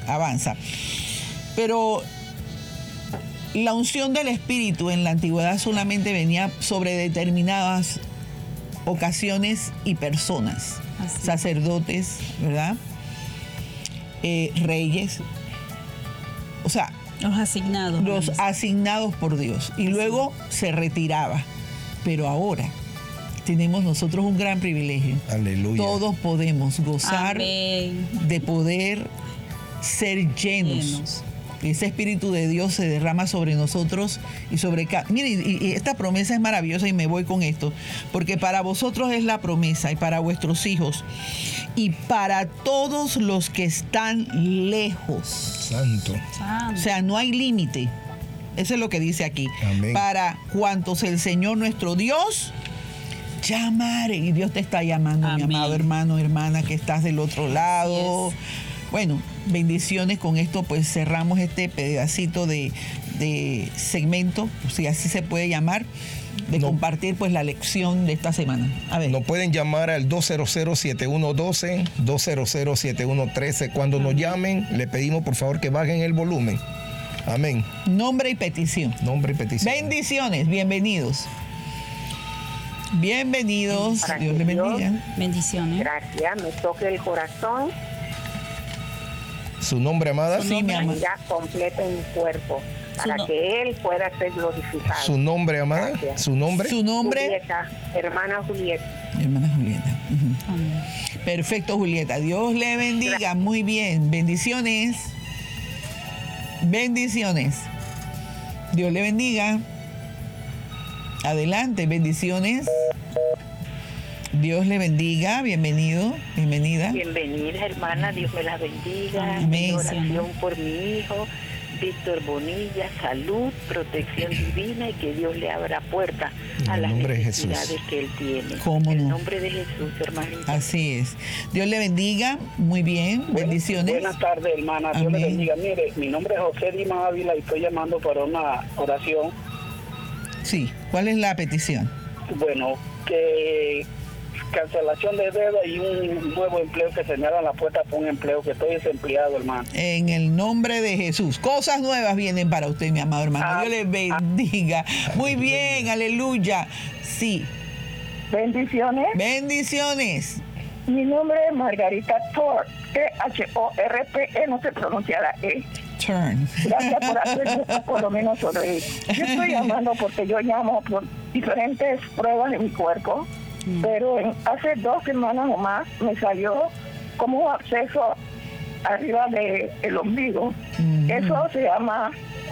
avanza. Pero la unción del Espíritu en la antigüedad solamente venía sobre determinadas ocasiones y personas, Así. sacerdotes, ¿verdad? Reyes, o sea, los asignados por Dios, y luego se retiraba. Pero ahora tenemos nosotros un gran privilegio. Aleluya. Todos podemos gozar Amén. de poder ser llenos. Ese Espíritu de Dios se derrama sobre nosotros y sobre cada... Miren, y esta promesa es maravillosa, y me voy con esto, porque para vosotros es la promesa, y para vuestros hijos, y para todos los que están lejos. Santo. O sea, no hay límite. Eso es lo que dice aquí. Amén. Para cuantos el Señor nuestro Dios llamare. Y Dios te está llamando, Amén. mi amado hermano, hermana, que estás del otro lado. Bueno, bendiciones. Con esto pues cerramos este pedacito de segmento, si así se puede llamar, de compartir pues la lección de esta semana. A ver. Nos pueden llamar al 200-7112, 200-7113. Cuando nos llamen, le pedimos por favor que bajen el volumen. Amén. Nombre y petición. Nombre y petición. Bendiciones, bienvenidos. Bienvenidos, Para Dios que les Dios- bendiga. Bendiciones. Gracias, me toque el corazón ¿Su nombre, amada? Sí, mi amor. y ya complete mi cuerpo, para no- que Él pueda ser glorificado. ¿Su nombre, amada? Gracias. ¿Su nombre? Su nombre, Julieta, hermana Julieta. hermana Julieta. Ujú. Amén. Perfecto, Julieta. Dios le bendiga. Muy bien. Bendiciones. Bendiciones. Dios le bendiga. Adelante, bendiciones. Dios le bendiga. Bienvenido, bienvenida. Bienvenida, hermana, Dios me la bendiga. Amén. Oración por mi hijo, Víctor Bonilla, salud, protección divina y que Dios le abra puertas En a el las nombre de Jesús. necesidades que él tiene. ¿Cómo En el no? nombre de Jesús, hermanita. Así es. Dios le bendiga. Muy bien. Bendiciones. Buenas tardes, hermana. Dios Amén. le bendiga. Mire, mi nombre es José Dimas Ávila y estoy llamando para una oración. Sí. ¿Cuál es la petición? Bueno, que cancelación de deuda y un nuevo empleo, que se me abran la puerta para un empleo, que estoy desempleado, hermano. En el nombre de Jesús. Cosas nuevas vienen para usted, mi amado hermano. Dios le bendiga. Muy bien, aleluya. Sí. Bendiciones. Bendiciones. Mi nombre es Margarita Thor, Thorpe, no se pronuncia la E. Turn. Gracias por hacerme por lo menos sonreír. Yo estoy llamando porque yo llamo por diferentes pruebas de mi cuerpo, pero hace 2 semanas o más me salió como un absceso arriba del ombligo. Eso se llama...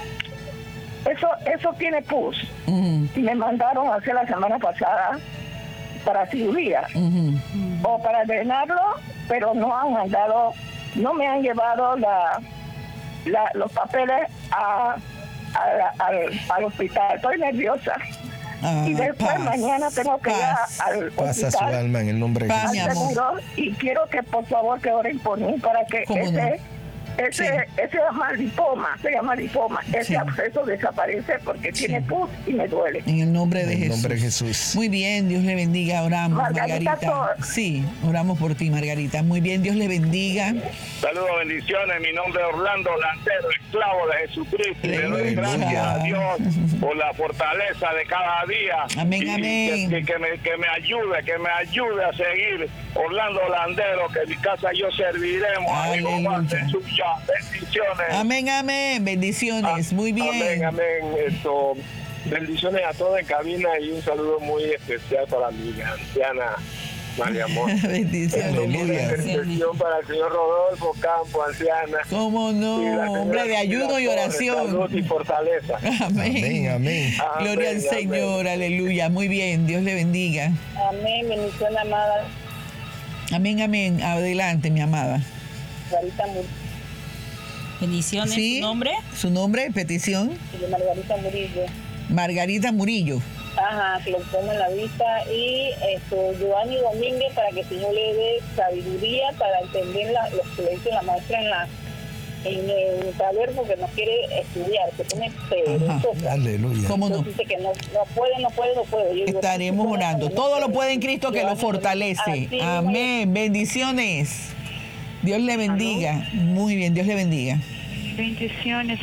Eso tiene pus. Y me mandaron a hacer la semana pasada para cirugía o para drenarlo, pero no han mandado, no me han llevado los papeles al hospital. Estoy nerviosa. Y después paz, mañana tengo que ir paz. al Pasa su hospital, alma en el nombre de Paz, al mi Jesús. amor. seguro, y quiero que por favor que oren por mí para que ¿Cómo no? ese se llama lipoma, ese Sí. absceso desaparece porque tiene pus y me duele. En el nombre de En el Jesús. nombre de Jesús. Muy bien, Dios le bendiga. Oramos, Margarita Margarita. Thor. Sí, oramos por ti, Margarita. Muy bien, Dios le bendiga. Saludos, bendiciones. Mi nombre es Orlando Lantero, esclavo de Jesucristo. Y le doy Aleluya. gracias a Dios por la fortaleza de cada día. Amén, Y amén. Que me ayude a seguir. Orlando Landero, que en mi casa yo serviremos. Aleluya. Aleluya. Bendiciones. Amén, amén. Bendiciones. Muy bien. Amén. Bendiciones a todos en cabina y un saludo muy especial para mi anciana María Amor. Bendiciones. Una intercesión para el señor Rodolfo Campo, anciana. ¿Cómo no? Y la señora Hombre de ayuno y Pilar Torres, salud oración. y fortaleza. Amén. Amén, amén. Gloria al Amén, Señor. Aleluya. Muy bien. Dios le bendiga. Amén, bendición amada. Amén, amén. Adelante, mi amada. Margarita Bendiciones. ¿Sí? ¿Su nombre? ¿Su nombre? Petición. Margarita Murillo. Margarita Murillo. Ajá, que lo ponga en la vista. Y Giovanni Domínguez, para que el Señor le dé sabiduría para entender los que le dice la maestra en el taller, porque no quiere estudiar, se pone perezosa. Aleluya. ¿Cómo no? Entonces dice que no puede. Yo digo, Estaremos "Sí, orando. sí, Todo sí, lo puede en Cristo que lo Giovanni fortalece. Domínguez. Así Amén. Bendiciones. Dios le bendiga. Muy bien, Dios le bendiga. Bendiciones,